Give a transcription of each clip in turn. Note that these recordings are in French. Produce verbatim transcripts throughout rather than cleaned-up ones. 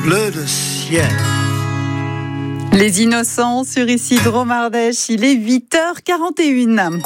bleu de ciel. Les Innocents sur Isidro Mardèche, il est huit heures quarante et une.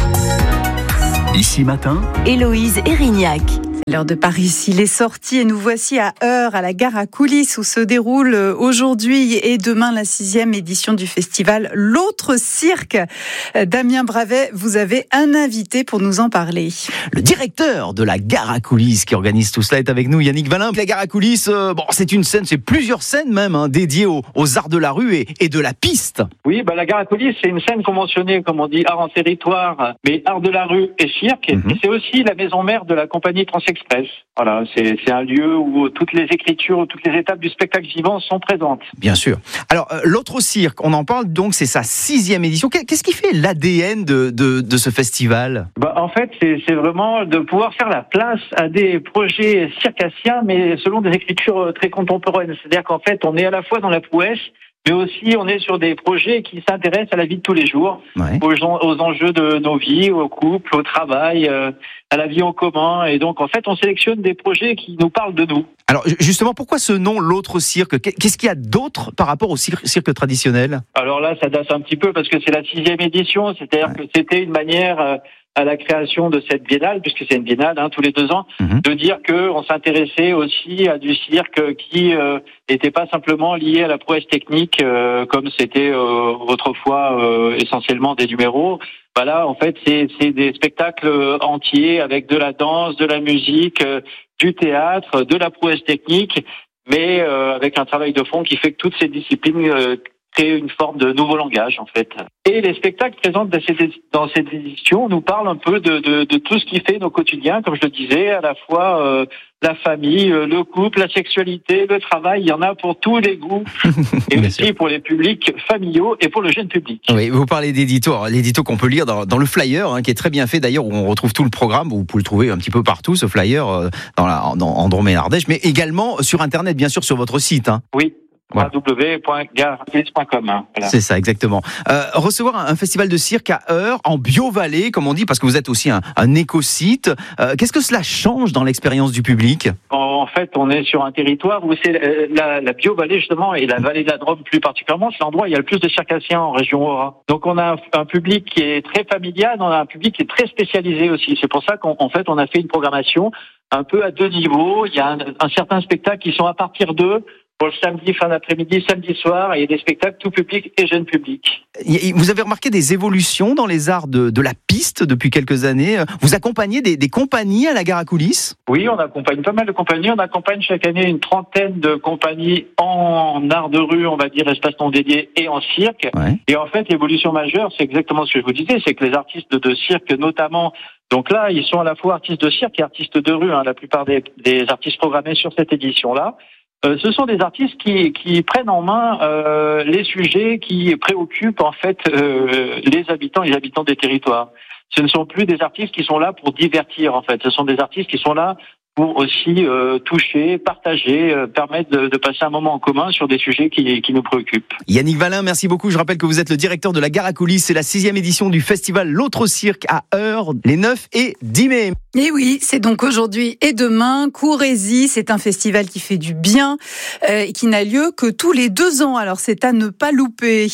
Ici matin, Héloïse Erignac. C'est l'heure de Paris, il est sorti et nous voici à Eure, à la gare à coulisses, où se déroule aujourd'hui et demain la sixième édition du festival L'Autre Cirque. Damien Bravet, vous avez un invité pour nous en parler. le directeur de la gare à coulisses qui organise tout cela est avec nous, Yannick Valin. La gare à coulisses, euh, bon, c'est une scène, c'est plusieurs scènes même, hein, dédiées aux, aux arts de la rue et, et de la piste. Oui, bah, la gare à coulisses, c'est une scène conventionnée, comme on dit, art en territoire, mais art de la rue et cirque. Mm-hmm. Et c'est aussi la maison mère de la compagnie Transexpress. Voilà, c'est, c'est un lieu où toutes les écritures, toutes les étapes du spectacle vivant sont présentes. Bien sûr. Alors, euh, l'autre cirque, on en parle donc, c'est sa sixième édition. Qu'est-ce qui fait l'A D N de, de, de ce festival ? Bah, en fait, c'est, c'est vraiment de pouvoir faire la place à des projets circassiens, mais selon des écritures très contemporaines. C'est-à-dire qu'en fait, on est à la fois dans la prouesse, mais aussi on est sur des projets qui s'intéressent à la vie de tous les jours, ouais. aux, aux enjeux de nos vies, au couple, au travail, euh, à la vie en commun. Et donc, en fait, on sélectionne des projets qui nous parlent de nous. Alors, justement, pourquoi ce nom, l'autre cirque ? Qu'est-ce qu'il y a d'autre par rapport au cirque, cirque traditionnel ? Alors là, ça date un petit peu parce que c'est la sixième édition, c'est-à-dire ouais. que c'était une manière... Euh, à la création de cette biennale, puisque c'est une biennale hein, tous les deux ans, mmh. de dire que on s'intéressait aussi à du cirque qui n'était euh, pas simplement lié à la prouesse technique, euh, comme c'était euh, autrefois euh, essentiellement des numéros. Voilà, en fait, c'est, c'est des spectacles entiers avec de la danse, de la musique, euh, du théâtre, de la prouesse technique, mais euh, avec un travail de fond qui fait que toutes ces disciplines euh, créer une forme de nouveau langage, en fait. Et les spectacles présents dans cette, dans cette édition nous parlent un peu de, de, de tout ce qui fait nos quotidiens, comme je le disais, à la fois euh, la famille, le couple, la sexualité, le travail, il y en a pour tous les goûts, et aussi sûr. Pour les publics familiaux et pour le jeune public. Oui, vous parlez d'édito, l'édito qu'on peut lire dans, dans le flyer, hein, qui est très bien fait d'ailleurs, où on retrouve tout le programme, vous pouvez le trouver un petit peu partout, ce flyer, euh, dans la, dans, en Drôme et Ardèche, mais également sur Internet, bien sûr, sur votre site. Hein. Oui. Voilà. w w w point gare à coulisses point com. Hein, voilà. C'est ça, exactement. Euh, recevoir un, un festival de cirque à Eure, en bio-vallée, comme on dit, parce que vous êtes aussi un, un éco-site. Euh, qu'est-ce que cela change dans l'expérience du public ? En fait, on est sur un territoire où c'est euh, la, la bio-vallée, justement, et la vallée de la Drôme plus particulièrement, c'est l'endroit où il y a le plus de circassiens en région Haut-Rhin. Donc, on a un, un public qui est très familial, on a un public qui est très spécialisé aussi. C'est pour ça qu'en fait, on a fait une programmation un peu à deux niveaux. Il y a un, un certain spectacle qui sont à partir d'eux, pour le samedi, fin d'après-midi, samedi soir, et il y a des spectacles tout public et jeune public. Vous avez remarqué des évolutions dans les arts de, de la piste depuis quelques années. Vous accompagnez des, des compagnies à la gare à coulisses ? Oui, on accompagne pas mal de compagnies. On accompagne chaque année une trentaine de compagnies en art de rue, on va dire, espace non dédié et en cirque. Ouais. Et en fait, l'évolution majeure, c'est exactement ce que je vous disais, c'est que les artistes de cirque, notamment, donc là, ils sont à la fois artistes de cirque et artistes de rue, hein, la plupart des, des artistes programmés sur cette édition-là. Euh, ce sont des artistes qui, qui prennent en main euh, les sujets qui préoccupent en fait euh, les habitants, les habitants des territoires. Ce ne sont plus des artistes qui sont là pour divertir en fait. Ce sont des artistes qui sont là pour aussi euh, toucher, partager, euh, permettre de, de passer un moment en commun sur des sujets qui, qui nous préoccupent. Yannick Valin, merci beaucoup. Je rappelle que vous êtes le directeur de la gare à coulisses. C'est la sixième édition du festival L'Autre Cirque à Eure, les neuf et dix mai. Et oui, c'est donc aujourd'hui et demain. Courez-y, c'est un festival qui fait du bien euh, et qui n'a lieu que tous les deux ans. Alors c'est à ne pas louper.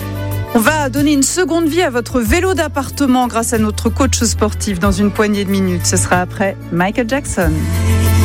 On va donner une seconde vie à votre vélo d'appartement grâce à notre coach sportif dans une poignée de minutes. Ce sera après Michael Jackson.